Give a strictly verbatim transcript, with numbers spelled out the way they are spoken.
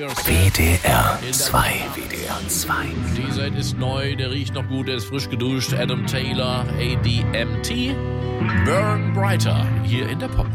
Yourself. W D R zwei. W D R zwei. Dieser ist neu, der riecht noch gut, der ist frisch geduscht. Adam Taylor, A D M T. Burn Brighter, hier in der Pop.